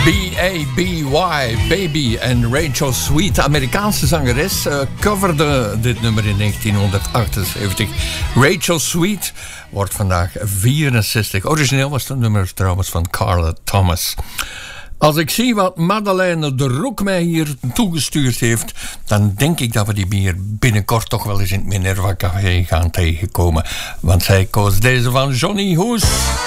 B.A.B.Y. Baby en Rachel Sweet, Amerikaanse zangeres, coverde dit nummer in 1978. Rachel Sweet wordt vandaag 64. Origineel was het nummer trouwens van Carla Thomas. Als ik zie wat Madeleine de Roek mij hier toegestuurd heeft, dan denk ik dat we die hier binnenkort toch wel eens in het Minerva Café gaan tegenkomen. Want zij koos deze van Johnny Hoes.